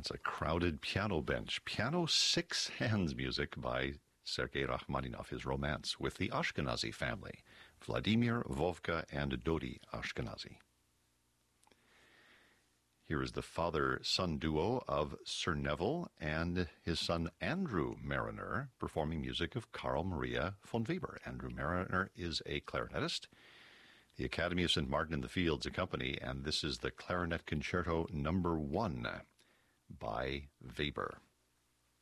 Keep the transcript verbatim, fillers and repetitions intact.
That's a crowded piano bench. Piano Six Hands music by Sergei Rachmaninoff, his romance with the Ashkenazi family, Vladimir, Vovka, and Dodi Ashkenazi. Here is the father-son duo of Sir Neville and his son Andrew Mariner performing music of Carl Maria von Weber. Andrew Mariner is a clarinetist. The Academy of Saint Martin in the Fields accompany, and this is the Clarinet Concerto Number One by Weber.